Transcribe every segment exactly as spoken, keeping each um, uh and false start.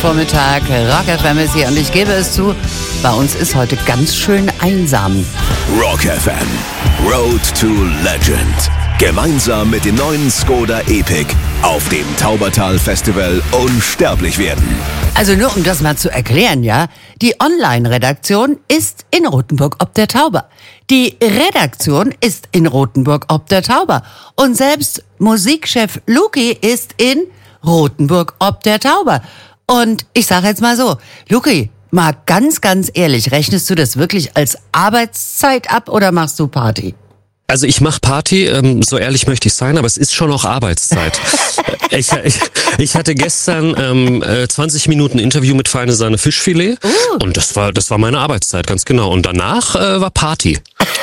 Vormittag. Rock F M ist hier und ich gebe es zu, bei uns ist heute ganz schön einsam. Rock F M, Road to Legend. Gemeinsam mit dem neuen Skoda Epic auf dem Taubertal Festival unsterblich werden. Also nur um das mal zu erklären, ja, die Online-Redaktion ist in Rothenburg ob der Tauber. Die Redaktion ist in Rothenburg ob der Tauber. Und selbst Musikchef Luki ist in Rothenburg ob der Tauber. Und ich sage jetzt mal so, Luki, mal ganz, ganz ehrlich, rechnest du das wirklich als Arbeitszeit ab oder machst du Party? Also ich mache Party, ähm, so ehrlich möchte ich sein, aber es ist schon noch Arbeitszeit. ich, ich, ich hatte gestern ähm, zwanzig Minuten Interview mit Feine Sahne Fischfilet uh. und das war das war meine Arbeitszeit, ganz genau. Und danach äh, war Party.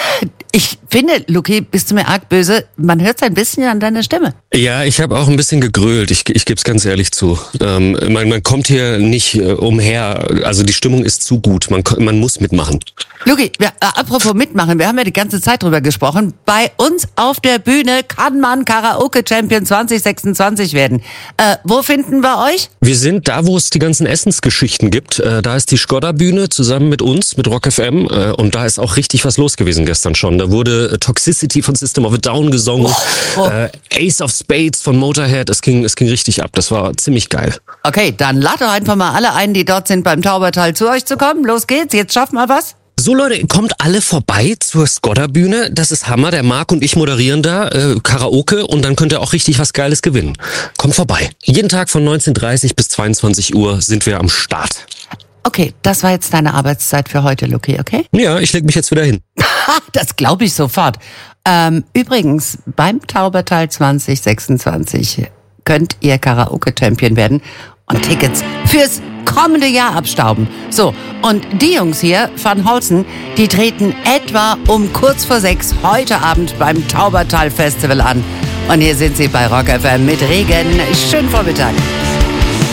Ich finde, Luki, bist du mir arg böse? Man hört es ein bisschen an deiner Stimme. Ja, ich habe auch ein bisschen gegrölt, ich, ich gebe es ganz ehrlich zu. Ähm, man, man kommt hier nicht äh, umher, also die Stimmung ist zu gut, man, man muss mitmachen. Luki, ja, äh, apropos mitmachen, wir haben ja die ganze Zeit drüber gesprochen. Bei uns auf der Bühne kann man Karaoke-Champion zwanzig sechsundzwanzig werden. Äh, wo finden wir euch? Wir sind da, wo es die ganzen Essensgeschichten gibt. Äh, da ist die Skoda-Bühne zusammen mit uns, mit Rock F M. Äh, und da ist auch richtig was los gewesen gestern schon. Da wurde äh, Toxicity von System of a Down gesungen, oh, oh. Äh, Ace of Spades von Motorhead. Es ging, es ging richtig ab. Das war ziemlich geil. Okay, dann lad doch einfach mal alle ein, die dort sind, beim Taubertal zu euch zu kommen. Los geht's, jetzt schaffen wir was. So Leute, kommt alle vorbei zur Skoda-Bühne. Das ist Hammer. Der Marc und ich moderieren da äh, Karaoke und dann könnt ihr auch richtig was Geiles gewinnen. Kommt vorbei. Jeden Tag von neunzehn Uhr dreißig bis zweiundzwanzig Uhr sind wir am Start. Okay, das war jetzt deine Arbeitszeit für heute, Luki, okay? Ja, ich leg mich jetzt wieder hin. Das glaube ich sofort. Ähm, übrigens, beim Taubertal zwanzig sechsundzwanzig könnt ihr Karaoke-Champion werden und Tickets fürs kommende Jahr abstauben. So, und die Jungs hier, Van Holzen, die treten etwa um kurz vor sechs heute Abend beim Taubertal Festival an. Und hier sind sie bei Rock F M mit Regen. Schönen Vormittag.